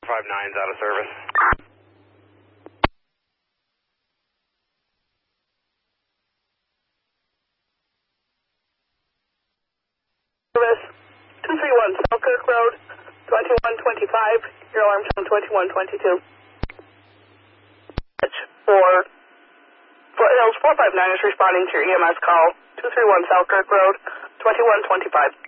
459's out of service. Service 231 Selkirk Road, 2125. Your alarm tone 2122. Foothills 459 is responding to your EMS call. 231 Selkirk Road, 2125.